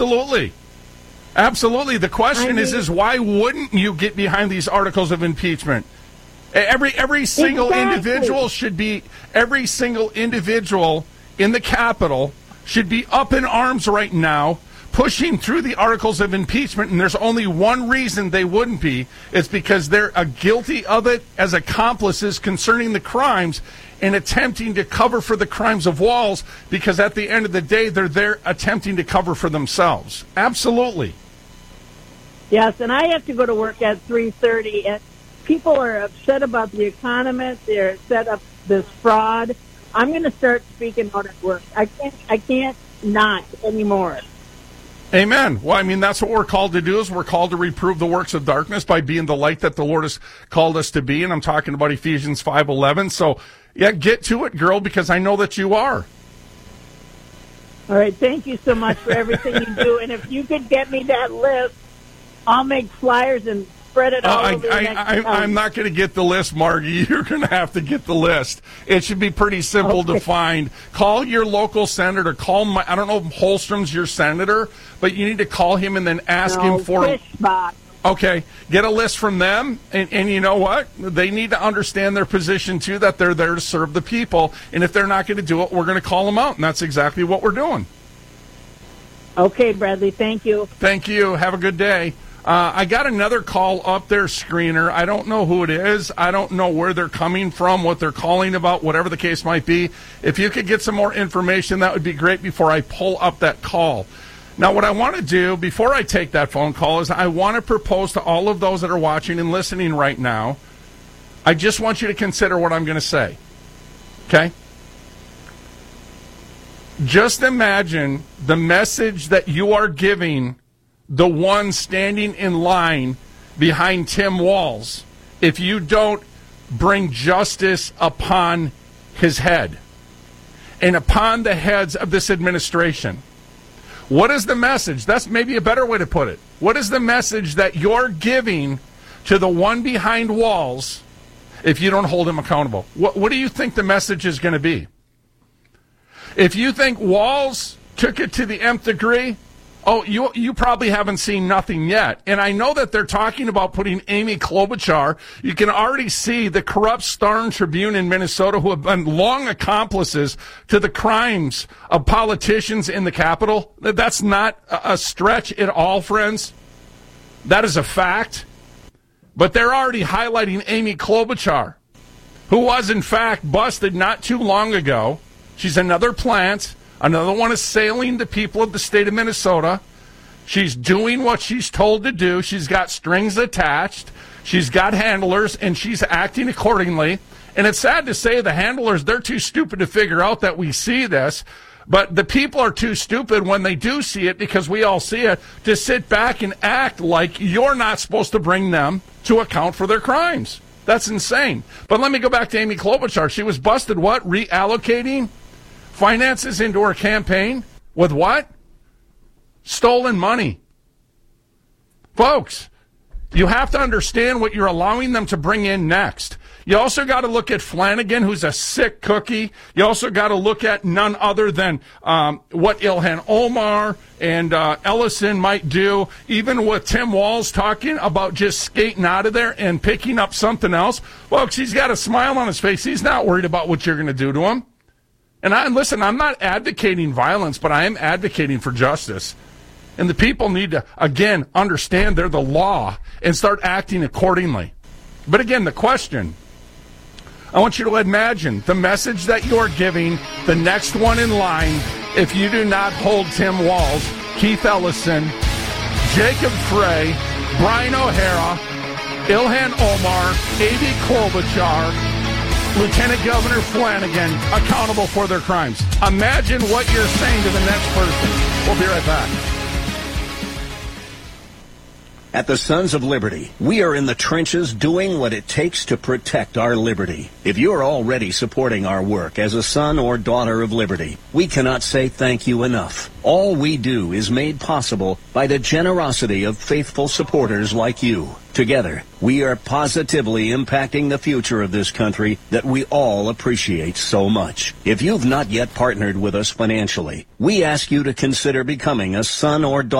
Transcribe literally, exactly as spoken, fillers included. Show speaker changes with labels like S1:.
S1: Absolutely. Absolutely. The question I mean, is, is why wouldn't you get behind these articles of impeachment? Every every single exactly. individual should be, every single individual in the Capitol should be up in arms right now, pushing through the articles of impeachment, and there's only one reason they wouldn't be. It's because they're uh, guilty of it as accomplices concerning the crimes and attempting to cover for the crimes of Walz, because at the end of the day, they're there attempting to cover for themselves. Absolutely.
S2: Yes, and I have to go to work at three thirty, and people are upset about the economist. They're upset of this fraud. I'm going to start speaking out at work. I can't, I can't not anymore.
S1: Amen. Well, I mean, that's what we're called to do, is we're called to reprove the works of darkness by being the light that the Lord has called us to be. And I'm talking about Ephesians five eleven. So, yeah, get to it, girl, because I know that you are.
S2: All right. Thank you so much for everything you do. And if you could get me that list, I'll make flyers and spread it all
S1: uh,
S2: over
S1: I,
S2: the next
S1: I, I, I'm not going to get the list, Margie. You're going to have to get the list. It should be pretty simple okay. to find. Call your local senator. Call my, I don't know if Holstrom's your senator, but you need to call him and then ask
S2: no,
S1: him for...
S2: Fishbach.
S1: Okay, get a list from them, and, and you know what? They need to understand their position, too, that they're there to serve the people, and if they're not going to do it, we're going to call them out, and that's exactly what we're doing.
S2: Okay, Bradley, thank you.
S1: Thank you. Have a good day. Uh, I got another call up there, screener. I don't know who it is. I don't know where they're coming from, what they're calling about, whatever the case might be. If you could get some more information, that would be great before I pull up that call. Now, what I want to do before I take that phone call is I want to propose to all of those that are watching and listening right now, I just want you to consider what I'm going to say. Okay? Just imagine the message that you are giving the one standing in line behind Tim Walz if you don't bring justice upon his head and upon the heads of this administration. What is the message? That's maybe a better way to put it. What is the message that you're giving to the one behind Walz if you don't hold him accountable? What, what do you think the message is going to be? If you think Walz took it to the nth degree, oh, you you probably haven't seen nothing yet. And I know that they're talking about putting Amy Klobuchar. You can already see the corrupt Star and Tribune in Minnesota, who have been long accomplices to the crimes of politicians in the Capitol. That's not a stretch at all, friends. That is a fact. But they're already highlighting Amy Klobuchar, who was, in fact, busted not too long ago. She's another plant. Another one assailing the people of the state of Minnesota. She's doing what she's told to do. She's got strings attached. She's got handlers, and she's acting accordingly. And it's sad to say the handlers, they're too stupid to figure out that we see this. But the people are too stupid when they do see it, because we all see it, to sit back and act like you're not supposed to bring them to account for their crimes. That's insane. But let me go back to Amy Klobuchar. She was busted, what, reallocating finances into her campaign with what? Stolen money. Folks, you have to understand what you're allowing them to bring in next. You also got to look at Flanagan, who's a sick cookie. You also got to look at none other than um, what Ilhan Omar and uh, Ellison might do, even with Tim Walz talking about just skating out of there and picking up something else. Folks, he's got a smile on his face. He's not worried about what you're going to do to him. And I, listen, I'm not advocating violence, but I am advocating for justice. And the people need to, again, understand they're the law and start acting accordingly. But again, the question, I want you to imagine the message that you're giving the next one in line if you do not hold Tim Walz, Keith Ellison, Jacob Frey, Brian O'Hara, Ilhan Omar, Amy Klobuchar, Lieutenant Governor Flanagan accountable for their crimes. Imagine what you're saying to the next person. We'll be right back.
S3: At the Sons of Liberty, we are in the trenches doing what it takes to protect our liberty. If you are already supporting our work as a son or daughter of liberty, we cannot say thank you enough. All we do is made possible by the generosity of faithful supporters like you. Together, we are positively impacting the future of this country that we all appreciate so much. If you've not yet partnered with us financially, we ask you to consider becoming a son or daughter